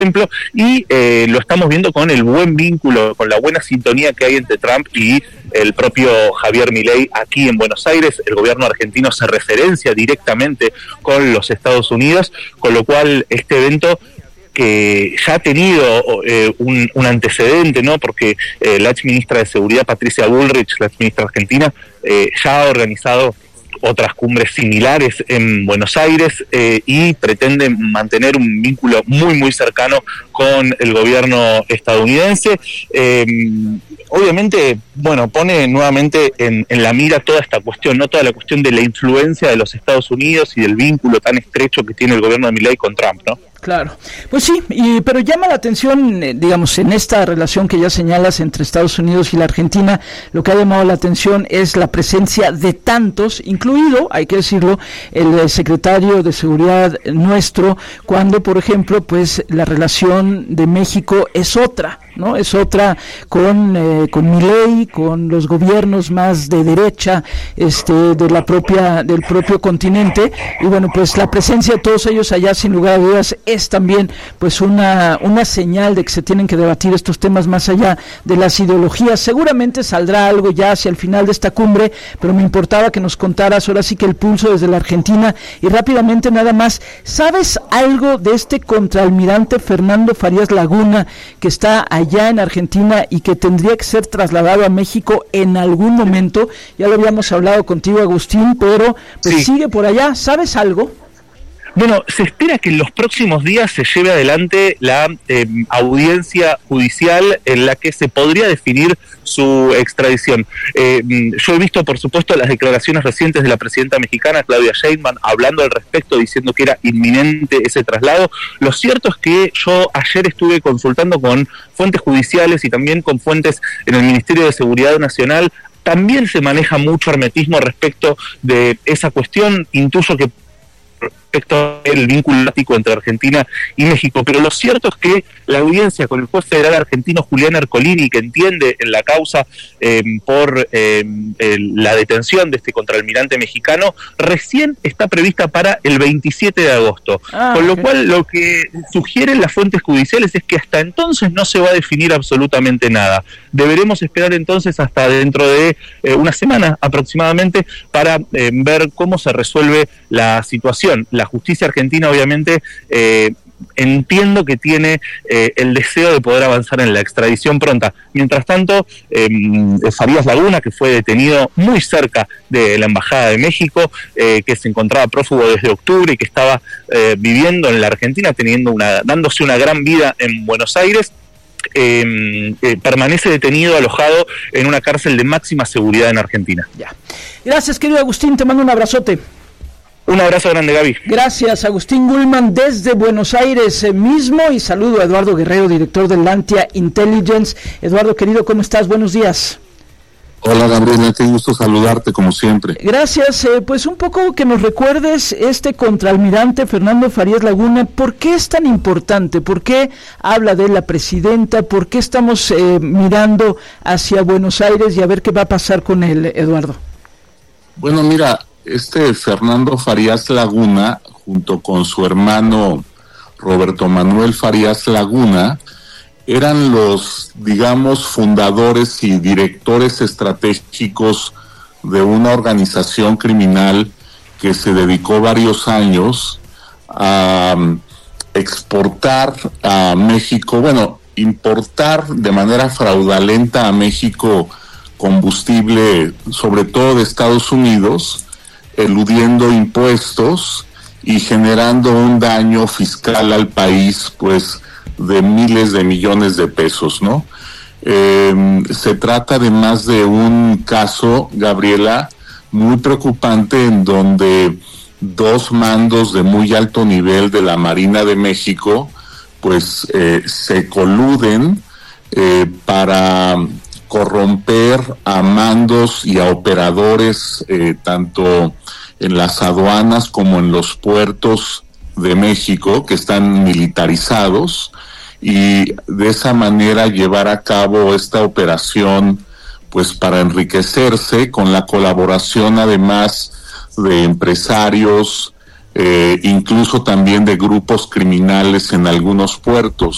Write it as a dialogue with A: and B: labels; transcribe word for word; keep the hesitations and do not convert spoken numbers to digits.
A: ejemplo, y eh, lo estamos viendo con el buen vínculo, con la buena sintonía que hay entre Trump y el propio Javier Milei aquí en Buenos Aires. El gobierno argentino se referencia directamente con los Estados Unidos, con lo cual este evento que ya ha tenido eh, un, un antecedente, ¿no? Porque eh, la ex ministra de Seguridad, Patricia Bullrich, la ex ministra argentina, eh, ya ha organizado otras cumbres similares en Buenos Aires eh, y pretende mantener un vínculo muy, muy cercano con el gobierno estadounidense. Eh, obviamente, bueno, pone nuevamente en, en la mira toda esta cuestión, no toda la cuestión de la influencia de los Estados Unidos y del vínculo tan estrecho que tiene el gobierno de Milei con Trump, ¿no?
B: Claro, pues sí, y, pero llama la atención, eh, digamos, en esta relación que ya señalas entre Estados Unidos y la Argentina, lo que ha llamado la atención es la presencia de tantos, incluido, hay que decirlo, el, el secretario de Seguridad nuestro, cuando, por ejemplo, pues la relación de México es otra, ¿no? Es otra con eh, con Milei, con los gobiernos más de derecha, este, de la propia del propio continente, y bueno, pues la presencia de todos ellos allá, sin lugar a dudas, es también pues una una señal de que se tienen que debatir estos temas más allá de las ideologías. Seguramente saldrá algo ya hacia el final de esta cumbre, pero me importaba que nos contaras ahora sí que el pulso desde la Argentina. Y rápidamente nada más, ¿sabes algo de este contraalmirante Fernando Farías Laguna, que está allá en Argentina y que tendría que ser trasladado a México en algún momento? Ya lo habíamos hablado contigo, Agustín, pero pues sí, sigue por allá. ¿Sabes algo?
A: Bueno, se espera que en los próximos días se lleve adelante la eh, audiencia judicial en la que se podría definir su extradición. Eh, yo he visto, por supuesto, las declaraciones recientes de la presidenta mexicana, Claudia Sheinbaum, hablando al respecto, diciendo que era inminente ese traslado. Lo cierto es que yo ayer estuve consultando con fuentes judiciales y también con fuentes en el Ministerio de Seguridad Nacional. También se maneja mucho hermetismo respecto de esa cuestión. Intuyo que respecto al vínculo ático entre Argentina y México, pero lo cierto es que la audiencia con el juez federal argentino Julián Ercolini, que entiende en la causa eh, por eh, el, la detención de este contraalmirante mexicano, recién está prevista para el veintisiete de agosto, ah, con lo okay. cual lo que sugieren las fuentes judiciales es que hasta entonces no se va a definir absolutamente nada. Deberemos esperar entonces hasta dentro de eh, una semana aproximadamente para eh, ver cómo se resuelve la situación. La justicia argentina, obviamente, eh, entiendo que tiene eh, el deseo de poder avanzar en la extradición pronta. Mientras tanto, eh, Farías Laguna, que fue detenido muy cerca de la Embajada de México, eh, que se encontraba prófugo desde octubre y que estaba eh, viviendo en la Argentina, teniendo una, dándose una gran vida en Buenos Aires, Eh, eh, permanece detenido, alojado en una cárcel de máxima seguridad en Argentina.
B: Ya. Gracias, querido Agustín, te mando un abrazote.
A: Un abrazo grande, Gaby.
B: Gracias, Agustín Gulman, desde Buenos Aires eh, mismo, y saludo a Eduardo Guerrero, director de Lantia Intelligence. Eduardo, querido, ¿cómo estás? Buenos días.
C: Hola, Gabriela, qué gusto saludarte como siempre.
B: Gracias, eh, pues un poco que nos recuerdes este contraalmirante Fernando Farías Laguna. ¿Por qué es tan importante? ¿Por qué habla de la presidenta? ¿Por qué estamos eh, mirando hacia Buenos Aires y a ver qué va a pasar con él, Eduardo?
C: Bueno, mira, este Fernando Farías Laguna, junto con su hermano Roberto Manuel Farías Laguna, eran los, digamos, fundadores y directores estratégicos de una organización criminal que se dedicó varios años a exportar a México, bueno, importar de manera fraudulenta a México combustible, sobre todo de Estados Unidos, eludiendo impuestos y generando un daño fiscal al país, pues, de miles de millones de pesos, ¿no? Eh, se trata además de un caso, Gabriela, muy preocupante, en donde dos mandos de muy alto nivel de la Marina de México, pues, eh, se coluden eh, para corromper a mandos y a operadores, eh, tanto en las aduanas como en los puertos de México, que están militarizados, y de esa manera llevar a cabo esta operación, pues, para enriquecerse, con la colaboración además de empresarios, eh, incluso también de grupos criminales en algunos puertos.